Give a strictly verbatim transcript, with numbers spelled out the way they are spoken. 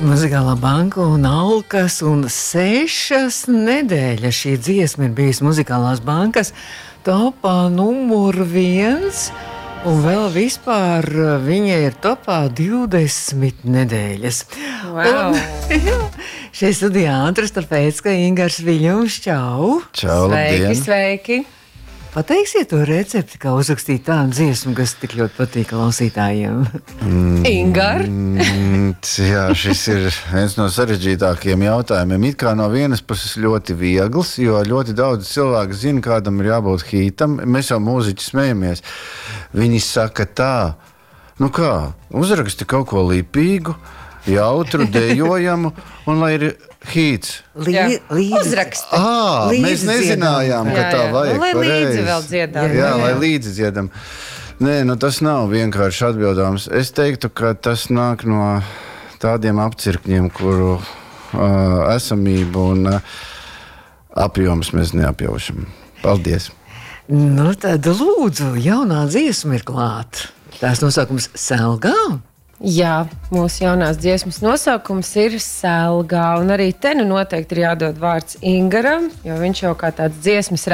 Muzikālā banka un alkas un sešas nedēļas šī dziesma ir bijusi Muzikālās bankas topā numur viens, un vēl vispār viņa ir topā divdesmit nedēļas. Wow. Un, šeit studijā atrasta pēc, ka Ingars Viļņums, čau! Čau, Sveiki, labdien! sveiki! Pateiksiet to recepti, kā uzrakstīt tādu dziesmu, kas tik ļoti patīk klausītājiem. Mm. Ingar? Mm, jā, šis ir viens no sarežģītākajiem jautājumiem. It kā no vienas puses ļoti viegls, jo ļoti daudz cilvēku zina, kādam ir jābūt hītam. Mēs jau mūziķi smejamies. Viņi saka tā, nu kā, uzraksti kaut ko lipīgu, jautru, dejojamu, un lai ir hīts. Lī, Uzraksti. À, mēs Līdzi nezinājām, dziedam. ka tā vajag. Nu, lai līdzi pareizi. vēl dziedām. Jā, jā, lai līdzi dziedam. Nē, nu tas nav vienkārši atbildāms. Es teiktu, ka tas nāk no tādiem apcirkņiem, kuru uh, esamību un uh, apjoms mēs neapjaušam. Paldies! Nu, tad lūdzu, jaunā dziesma ir klāt. Tās nosaukums Selgā. Jā, mūsu jaunās dziesmas nosaukums ir Selgā, un arī te nu noteikti ir jādod vārds Ingaram, jo viņš jau kā tāds dziesmas